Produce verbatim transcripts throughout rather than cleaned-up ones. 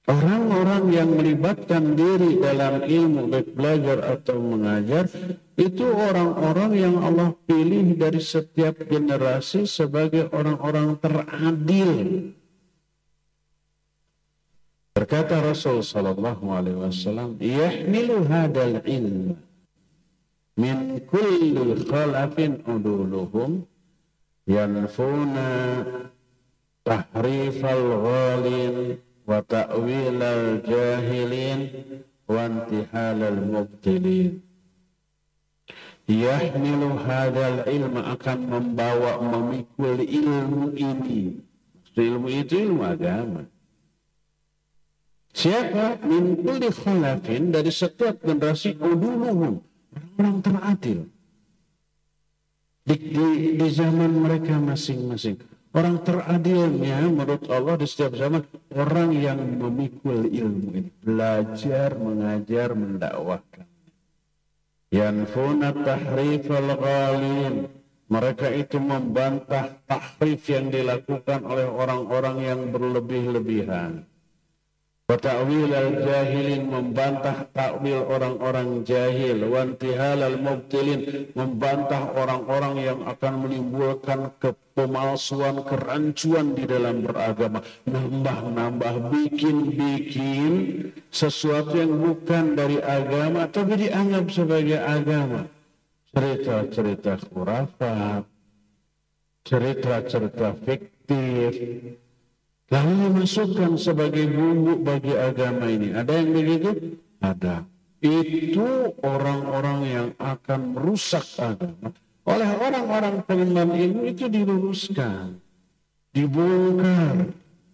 Orang-orang yang melibatkan diri dalam ilmu, baik belajar atau mengajar, itu orang-orang yang Allah pilih dari setiap generasi sebagai orang-orang teradil. Berkata Rasul sallallahu alaihi wasallam, "Yahmilu hadal ilm min kulli khalafin uduluhum yanfuna tahrifal ghalin wa ta'wilal jahilin wa intihalal mubtilin." Yahmilu hadal ilma, akan membawa, memikul ilmu ini. Ilmu itu ilmu agama. Siapa? Min kulli khalafin, dari setiap generasi uduluhum, orang teradil. Di, di, di zaman mereka masing-masing. Orang teradilnya menurut Allah di setiap zaman orang yang memikul ilmu ini, belajar, mengajar, mendakwahkan. Yanfuna tahrifal ghalin, mereka itu membantah tahrif yang dilakukan oleh orang-orang yang berlebih-lebihan. Wa ta'wil al-jahilin, membantah takwil orang-orang jahil. Wa intihal al-mubtilin, membantah orang-orang yang akan menimbulkan kepemalsuan, kerancuan di dalam beragama. Nambah-nambah, bikin-bikin sesuatu yang bukan dari agama tapi dianggap sebagai agama. Cerita-cerita khurafat, cerita-cerita fiktif, lalu dimasukkan sebagai bumbu bagi agama ini. Ada yang begitu? Ada. Itu orang-orang yang akan merusak agama. Oleh orang-orang pengemban ilmu itu diluruskan, dibongkar.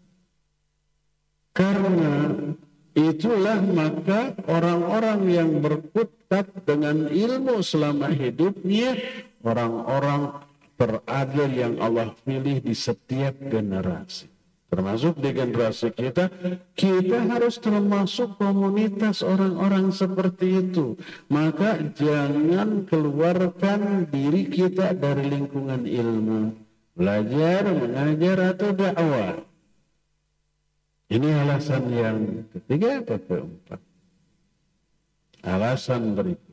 Karena itulah maka orang-orang yang berkutat dengan ilmu selama hidupnya, orang-orang teradil yang Allah pilih di setiap generasi. Termasuk di generasi kita, kita harus termasuk komunitas orang-orang seperti itu. Maka jangan keluarkan diri kita dari lingkungan ilmu. Belajar, mengajar, atau dakwah. Ini alasan yang ketiga atau keempat? Alasan berikut.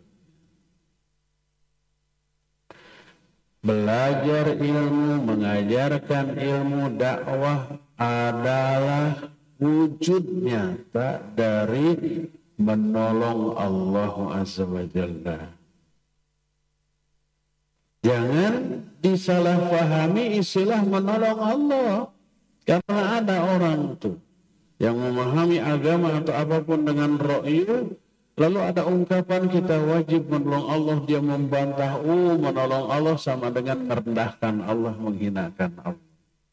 Belajar ilmu, mengajarkan ilmu, dakwah adalah wujud nyata dari menolong Allah Azza wa Jalla. Jangan disalahfahami istilah menolong Allah. Karena ada orang itu yang memahami agama atau apapun dengan ra'yu, lalu ada ungkapan kita wajib menolong Allah, dia membantah, oh menolong Allah sama dengan merendahkan Allah, menghinakan Allah.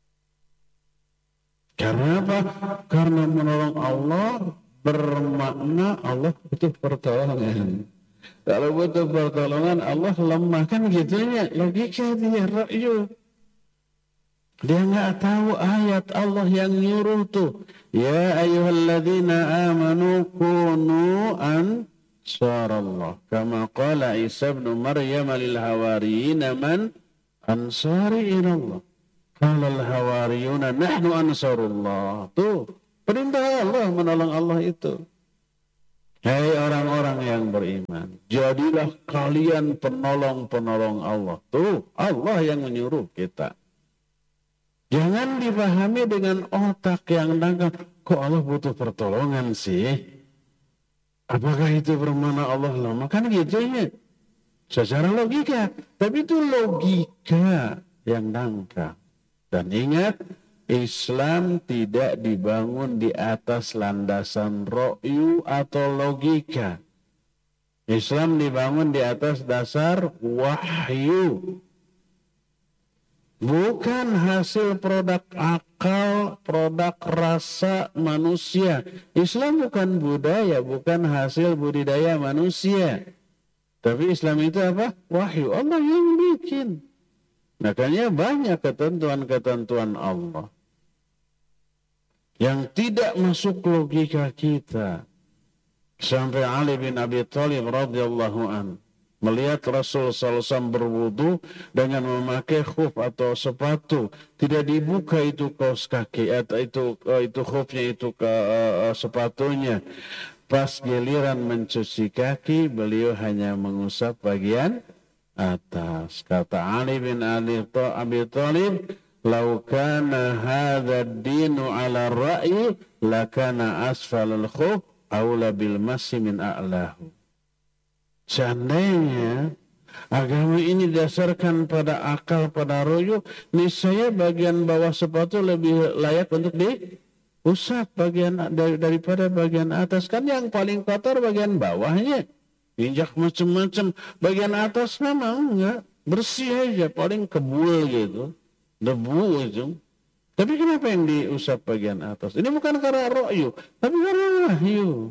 Karena apa? Karena menolong Allah bermakna Allah butuh pertolongan. Kalau butuh pertolongan Allah lemah, kan gitunya. Logika dia, ra'yu. Dia nggak tahu ayat Allah yang nyuruh tuh. Ya ayyuhalladzina amanu kunu ansarallah. Kama qala Isa ibn Maryam lil hawariyina man ansari ilallah. Qala al hawariyuna nahnu ansarullah. Tuh, perintah Allah menolong Allah itu. Hai orang-orang yang beriman, jadilah kalian penolong-penolong Allah. Tuh, Allah yang menyuruh kita. Jangan dipahami dengan otak yang dangkal. Kok Allah butuh pertolongan sih? Apakah itu bermakna Allah lemah? Kan gitu ya. Secara logika. Tapi itu logika yang dangkal. Dan ingat, Islam tidak dibangun di atas landasan ra'yu atau logika. Islam dibangun di atas dasar wahyu. Bukan hasil produk akal, produk rasa manusia. Islam bukan budaya, bukan hasil budidaya manusia. Tapi Islam itu apa? Wahyu. Allah yang bikin. Makanya banyak ketentuan-ketentuan Allah yang tidak masuk logika kita. Sampai Ali bin Abi Thalib radhiyallahu anhu Melihat Rasul sallallahu alaihi wasallam berwudu dengan memakai khuf atau sepatu, tidak dibuka itu kaos kaki atau itu itu khufnya itu ke uh, sepatunya. Pas giliran mencuci kaki, beliau hanya mengusap bagian atas. Kata Ali bin Ali Abi Thalib, "Lau kana hadha ad-dinu 'ala ar-ra'yi, lakana asfalul khuf aula bil masi min a'lahu." Seandainya agama ini didasarkan pada akal, pada royo, niscaya bagian bawah sepatu lebih layak untuk diusap bagian dari, daripada bagian atas. Kan yang paling kotor bagian bawahnya. Injak macam-macam. Bagian atas memang enggak, bersih aja, paling kebul gitu. Debu itu. Tapi kenapa yang diusap bagian atas? Ini bukan karena royo, tapi karena wahyu.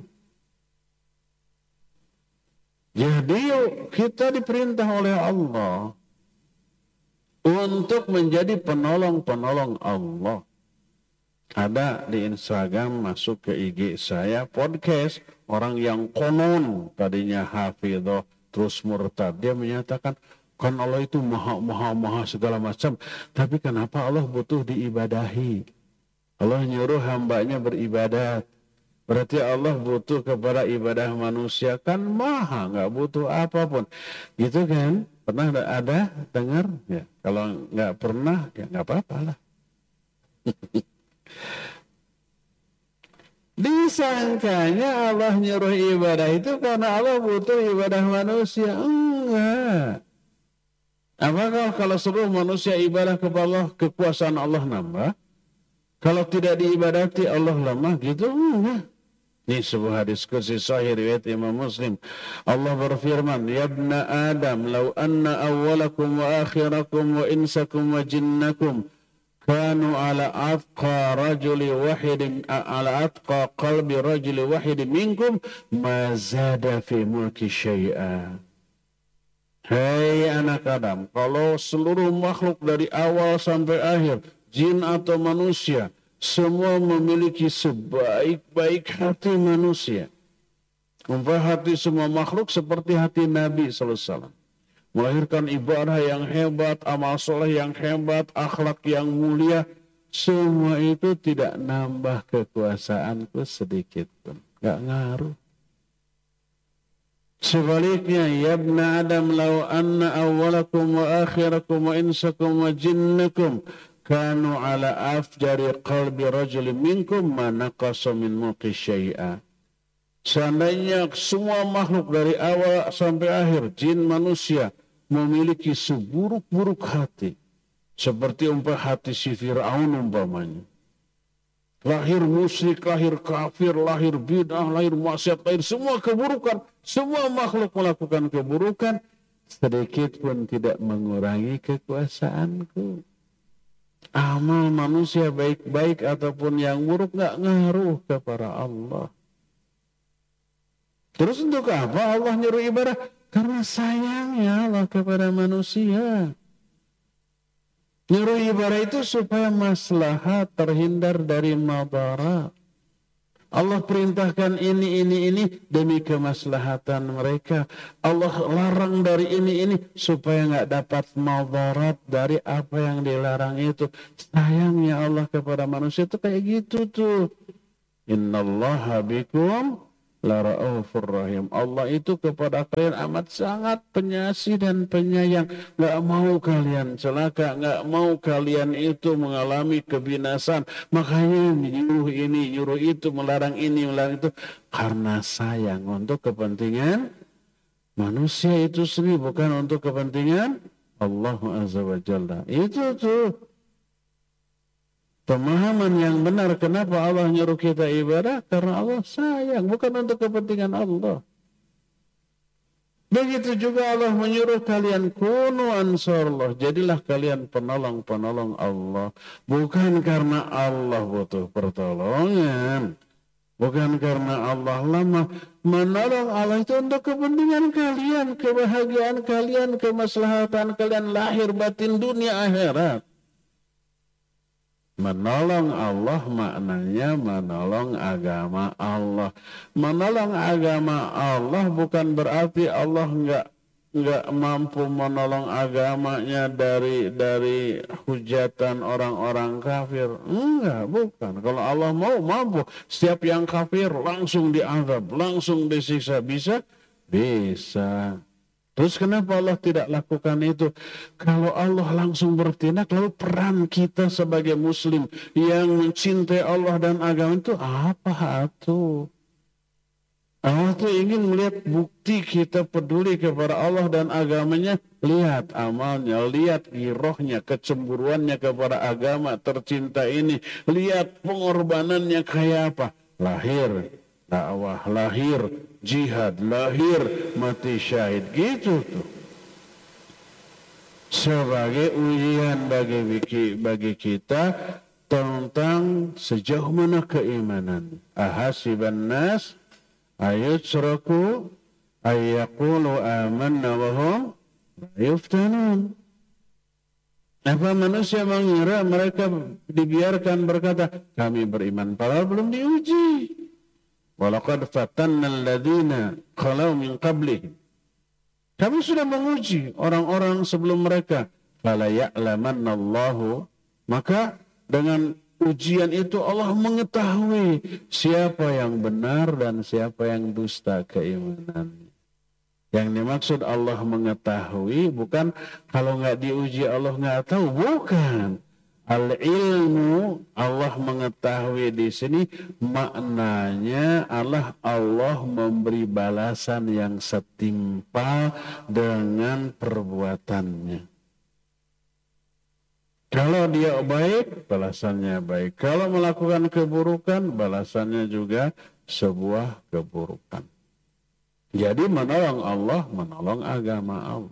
Jadi kita diperintah oleh Allah untuk menjadi penolong-penolong Allah. Ada di Instagram, masuk ke I G saya, podcast, orang yang konon tadinya hafidhah terus murtad. Dia menyatakan, kan Allah itu maha, maha, maha segala macam. Tapi kenapa Allah butuh diibadahi? Allah nyuruh hambanya beribadat. Berarti Allah butuh kepada ibadah manusia, kan maha, nggak butuh apapun. Gitu kan? Pernah ada dengar? Ya, kalau nggak pernah, ya nggak apa-apa lah. Disangkanya Allah nyuruh ibadah itu karena Allah butuh ibadah manusia. Enggak. Apakah kalau seluruh manusia ibadah kepada Allah, kekuasaan Allah nambah? Kalau tidak diibadati Allah lemah gitu? Enggak. Ini sebuah hadis qudsi sahih riwayat Imam Muslim. Allah berfirman, "Ya ibna Adam, law anna awwalakum wa akhirakum wa insakum wa jinnakum kanu ala atqa rajuli wahidin ala atqa qalbi rajuli wahidin minkum ma zada fi mulki syai'a." Hai anak Adam, kalau seluruh makhluk dari awal sampai akhir, jin atau manusia, semua memiliki sebaik-baik hati manusia. Umpah hati semua makhluk seperti hati Nabi sallallahu alaihi wasallam. Melahirkan ibadah yang hebat, amal soleh yang hebat, akhlak yang mulia. Semua itu tidak nambah kekuasaanku sedikit pun. Gak ngaruh. Sebaliknya, ya ibna Adam, law anna awwalakum wa akhirakum wa insakum wa jinnakum kanu ala afjari qalbi rajulin minkum ma naqasa min mulki syai'a. Seandainya semua makhluk dari awal sampai akhir, jin manusia, memiliki seburuk-buruk hati, seperti umpah hati si Fir'aun umpamanya. Lahir musyrik, lahir kafir, lahir bid'ah, lahir maksiat, lahir semua keburukan. Semua makhluk melakukan keburukan, sedikit pun tidak mengurangi kekuasaanku. Amal manusia baik-baik ataupun yang buruk gak ngaruh kepada Allah. Terus untuk apa Allah nyuruh ibadah? Karena sayangnya Allah kepada manusia. Nyuruh ibadah itu supaya maslahat, terhindar dari madarat. Allah perintahkan ini, ini, ini demi kemaslahatan mereka. Allah larang dari ini, ini supaya nggak dapat madarat dari apa yang dilarang itu. Sayangnya Allah kepada manusia itu kayak gitu tuh. Innallaha bikum lara'ufur rahim. Allah itu kepada kalian amat sangat penyasih dan penyayang. Gak mau kalian celaka, gak mau kalian itu mengalami kebinasan. Makanya nyuruh ini, nyuruh itu, melarang ini, melarang itu. Karena sayang untuk kepentingan manusia itu sendiri, bukan untuk kepentingan Allah Azza wa Jalla. Itu tuh pemahaman yang benar. Kenapa Allah nyuruh kita ibadah? Karena Allah sayang, bukan untuk kepentingan Allah. Begitu juga Allah menyuruh kalian kunu ansarullah, jadilah kalian penolong-penolong Allah. Bukan karena Allah butuh pertolongan, bukan karena Allah lemah. Menolong Allah itu untuk kepentingan kalian, kebahagiaan kalian, kemaslahatan kalian lahir batin dunia akhirat. Menolong Allah maknanya menolong agama Allah. Menolong agama Allah bukan berarti Allah enggak nggak mampu menolong agamanya dari dari hujatan orang-orang kafir. Enggak, bukan. Kalau Allah mau, mampu. Setiap yang kafir langsung diazab, langsung disiksa. Bisa? Bisa. Terus kenapa Allah tidak lakukan itu? Kalau Allah langsung bertindak, lalu peran kita sebagai muslim yang mencintai Allah dan agama itu apa itu? Allah tuh ingin melihat bukti kita peduli kepada Allah dan agamanya. Lihat amalnya, lihat girohnya, kecemburuannya kepada agama tercinta ini. Lihat pengorbanannya kayak apa. Lahir dakwah, lahir jihad, lahir mati syahid. Gitu tuh. Sebagai ujian bagi, bagi kita tentang sejauh mana keimanan. Ahasiban nas ayutsraku ayyaqulu amanna wa hum yuftanun. Apa manusia mengira mereka dibiarkan berkata kami beriman padahal belum diuji. Walaqad fatanna alladhina khalau min qablihim. Kami sudah menguji orang-orang sebelum mereka. Fala ya'lamanna Allahu, maka dengan ujian itu Allah mengetahui siapa yang benar dan siapa yang dusta keimanannya. Yang dimaksud Allah mengetahui bukan kalau nggak diuji Allah nggak tahu, bukan. Al-ilmu Allah mengetahui di sini maknanya Allah Allah memberi balasan yang setimpal dengan perbuatannya. Kalau dia baik, balasannya baik. Kalau melakukan keburukan, balasannya juga sebuah keburukan. Jadi menolong Allah, menolong agama Allah.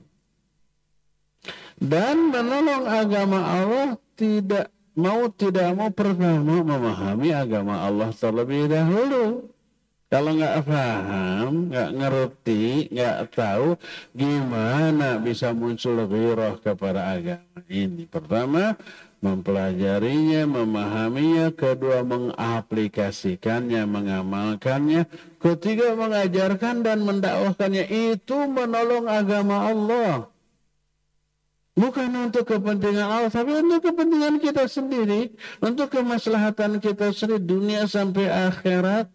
Dan menolong agama Allah tidak mau tidak mau pertama memahami agama Allah terlebih dahulu. Kalau nggak paham, nggak ngerti, nggak tahu gimana bisa muncul ghirah kepada agama ini. Pertama, mempelajarinya, memahaminya. Kedua, mengaplikasikannya, mengamalkannya. Ketiga, mengajarkan dan mendakwahkannya. Itu menolong agama Allah. Bukan untuk kepentingan Allah, tapi untuk kepentingan kita sendiri. Untuk kemaslahatan kita sendiri, dunia sampai akhirat.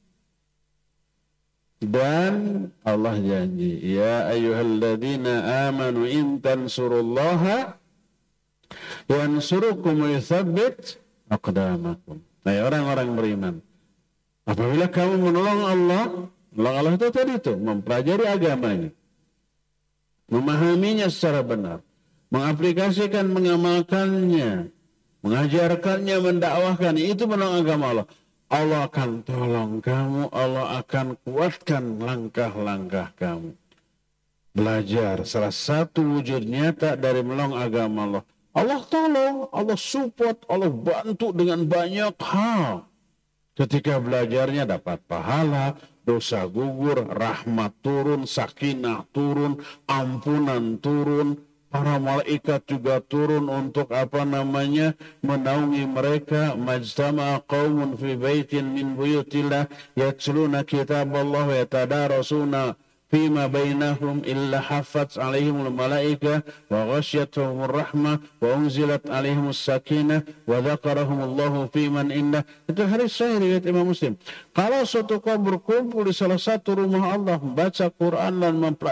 Dan Allah janji, ya ayyuhalladzina amanu in tansurullaha yansurukum wa yuthabbit aqdamakum. Nah, orang-orang beriman, apabila kamu menolong Allah, menolong Allah itu tadi itu, mempelajari agamanya, memahaminya secara benar, mengaplikasikan, mengamalkannya, mengajarkannya, mendakwahkan, itu menolong agama Allah. Allah akan tolong kamu, Allah akan kuatkan langkah-langkah kamu. Belajar, salah satu wujud nyata dari menolong agama Allah. Allah tolong, Allah support, Allah bantu dengan banyak hal. Ketika belajarnya dapat pahala, dosa gugur, rahmat turun, sakinah turun, ampunan turun. Para malaikat juga turun untuk apa namanya menaungi mereka. Majtama'a qaumun fi baitin min buyutillah yatluna kitaballah wa yatadarasuna fima bainahum illa haffat alaihimul malaika wa ghasyiyatuhumur rahmah wa unzilat alaihimus sakinah wa dzakarahumullahu fi man indah. Itu hadis sahih riwayat Imam Muslim. Kalau suatu kaum berkumpul di salah satu rumah Allah membaca Quran dan mempelajari